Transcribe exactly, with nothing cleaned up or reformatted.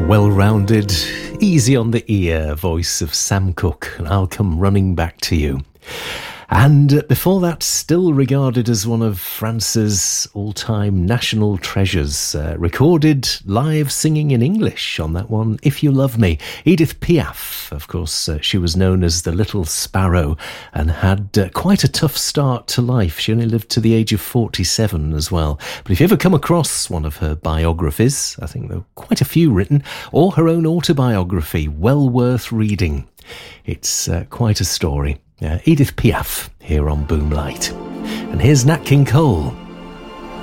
well-rounded, easy on the ear voice of Sam Cooke, and I'll Come Running Back to You. And before that, still regarded as one of France's all-time national treasures, uh, recorded live singing in English on that one, If You Love Me. Edith Piaf, of course, uh, she was known as the Little Sparrow and had uh, quite a tough start to life. She only lived to the age of forty-seven as well. But if you ever come across one of her biographies, I think there are quite a few written, or her own autobiography, well worth reading. It's uh, quite a story. Uh, Edith Piaf here on Boomlight. And here's Nat King Cole.